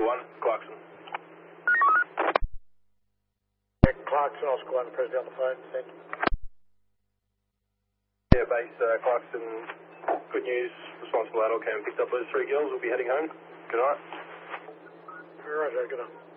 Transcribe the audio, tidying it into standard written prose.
1, Clarkson. Clarkson, Oscar 1, Presley on the phone, send. Yeah, base Clarkson, good news. Responsible adult came and picked up those 3 girls. We'll be heading home. Good night. Roger, good night.